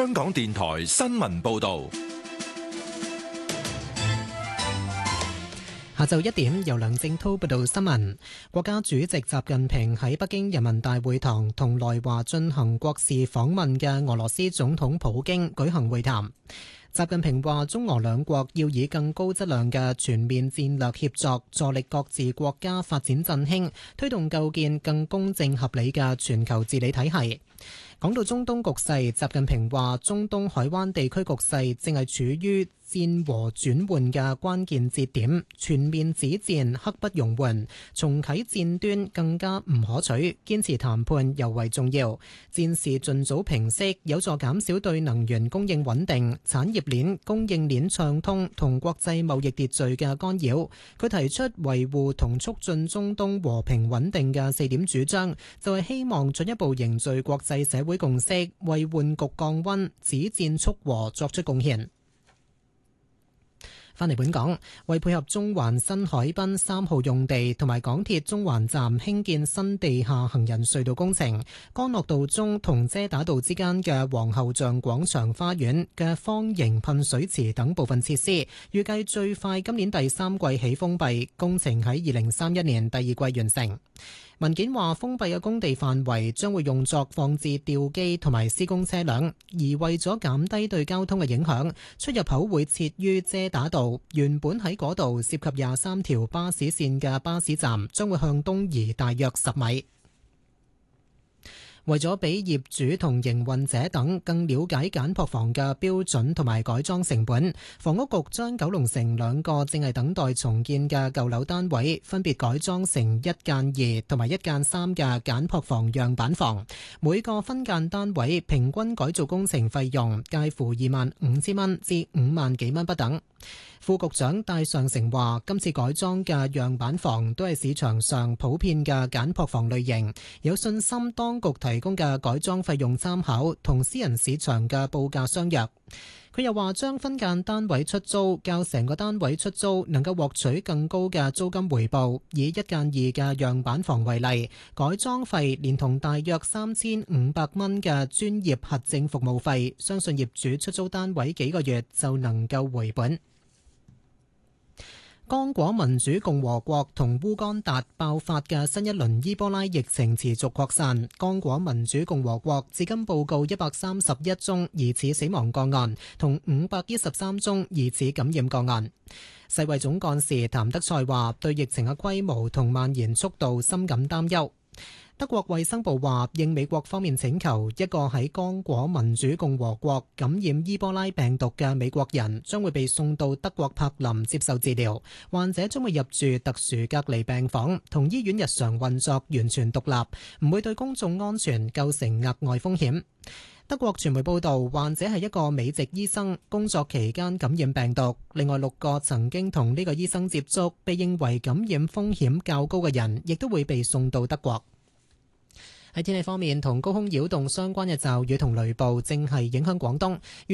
香港電台新聞報道。 下晝1點，由梁正濤報道新聞。國家主席習近平喺北京人民大會堂同來華進行國事訪問嘅俄羅斯總統普京舉行會談。習近平話：中俄兩國要以更高質量嘅全面戰略協作，助力各自國家發展振興，推動構建更公正合理嘅全球治理體系。講到中東局勢，習近平話：中東海灣地區局勢正係處於戰和轉換嘅關鍵節點，全面止戰刻不容緩，重啟戰端更加唔可取，堅持談判尤為重要。戰事盡早平息，有助減少對能源供應穩定、產業鏈供應鏈暢通同國際貿易秩序嘅干擾。佢提出維護同促進中東和平穩定嘅4點主張，就係希望進一步凝聚國際社會共識，為緩局降溫、止戰促和作出貢獻。返嚟本港，為配合中環新海濱3號用地同埋港鐵中環站興建新地下行人隧道工程，干諾道中同遮打道之間嘅皇后像廣場花園嘅方形噴水池等部分設施，預計最快今年第3季起封閉，工程喺2031年第2季完成。文件話，封閉嘅工地範圍將會用作放置吊機同埋施工車輛，而為咗減低對交通嘅影響，出入口會設於遮打道。原本喺嗰度涉及23條巴士線嘅巴士站，將會向東移大約10米。為咗俾業主同營運者等更了解簡樸房嘅標準同埋改裝成本，房屋局將九龍城2個正係等待重建嘅舊樓單位分別改裝成1間2同埋1間3嘅簡樸房樣板房，每個分間單位平均改造工程費用介乎25,000蚊至5萬幾蚊不等。副局長戴尚成話：今次改裝嘅樣板房都係市場上普遍嘅簡樸房類型，有信心當局提供嘅改裝費用參考同私人市場嘅報價相若。佢又話：將分間單位出租較成個單位出租能夠獲取更高嘅租金回報。以1間2嘅樣板房為例，改裝費連同大約3,500蚊嘅專業核證服務費，相信業主出租單位幾個月就能夠回本。剛果民主共和國同烏干達爆發嘅新一輪伊波拉疫情持續擴散。剛果民主共和國至今報告131宗疑似死亡個案，同513宗疑似感染個案。世衛總幹事譚德塞話：對疫情嘅規模同蔓延速度深感擔憂。德國衛生部話，應美國方面請求，一個喺剛果民主共和國感染伊波拉病毒嘅美國人將會被送到德國柏林接受治療。患者將會入住特殊隔離病房，同醫院日常運作完全獨立，唔會對公眾安全構成額外風險。德國傳媒報道，患者係一個美籍醫生，工作期間感染病毒。另外6個曾經同呢個醫生接觸，被認為感染風險較高嘅人，亦都會被送到德國。喺天氣方面，同高空擾動相關嘅驟雨同雷暴正係影響廣東。